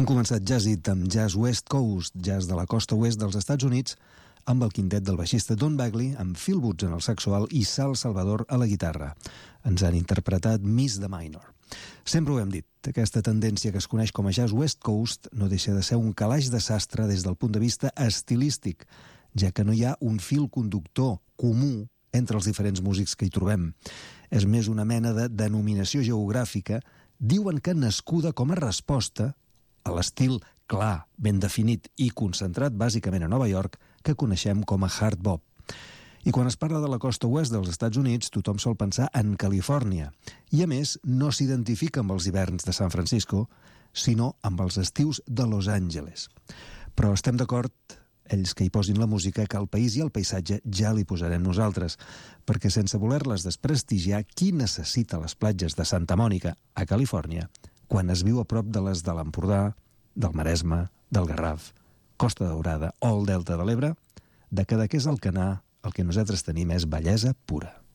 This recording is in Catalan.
Hem començat Jazz It amb Jazz West Coast, jazz de la costa oest dels Estats Units, amb el quintet del baixista Don Bagley, amb Phil Woods en el saxo alt i Sal Salvador a la guitarra. Ens han interpretat Miss the Minor. Sempre ho hem dit, aquesta tendència que es coneix com a Jazz West Coast no deixa de ser un calaix de sastre des del punt de vista estilístic, ja que no hi ha un fil conductor comú entre els diferents músics que hi trobem. És més una mena de denominació geogràfica, diuen que nascuda com a resposta a l'estil clar, ben definit i concentrat bàsicament a Nova York que coneixem com a hard bop. I quan es parla de la costa oest dels Estats Units, tothom sol pensar en Califòrnia. I a més, no s'identifica amb els hiverns de San Francisco, sinó amb els estius de Los Angeles. Però estem d'acord, ells que hi posin la música, que el país i el paisatge ja li posarem nosaltres, perquè sense voler-les desprestigiar, qui necessita les platges de Santa Mònica, a Califòrnia, quan es viu a prop de les de l'Empordà, del Maresme, del Garraf, Costa Daurada o el Delta de l'Ebre? De cada que és Alcanar, el que nosaltres tenim és bellesa pura.